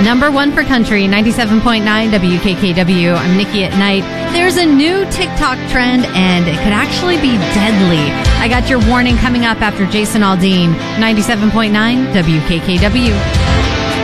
number one for country, 97.9 WKKW. I'm Nikki at Night. There's a new TikTok trend, and it could actually be deadly. I got your warning coming up after Jason Aldean, 97.9 WKKW.